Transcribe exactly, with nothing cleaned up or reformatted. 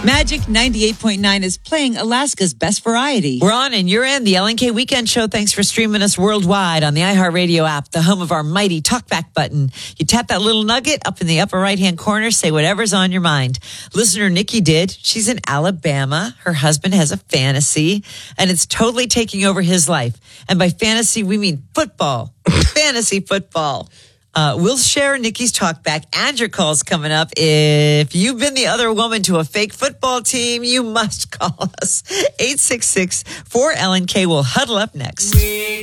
Magic ninety-eight point nine is playing Alaska's best variety. We're on and you're in the L N K Weekend Show. Thanks for streaming us worldwide on the iHeartRadio app, the home of our mighty talkback button. You tap that little nugget up in the upper right-hand corner, say whatever's on your mind. Listener Nikki did. She's in Alabama. Her husband has a fantasy, and it's totally taking over his life. And by fantasy, we mean football. Fantasy football. Uh, we'll share Nikki's talk back and your calls coming up. If you've been the other woman to a fake football team, you must call us. eight six six, four L N K. We'll huddle up next.